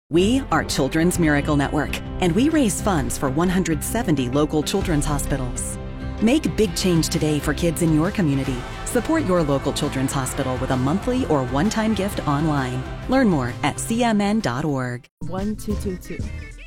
We are Children's Miracle Network, and we raise funds for 170 local children's hospitals. Make big change today for kids in your community. Support your local children's hospital with a monthly or one-time gift online. Learn more at cmn.org. 1222.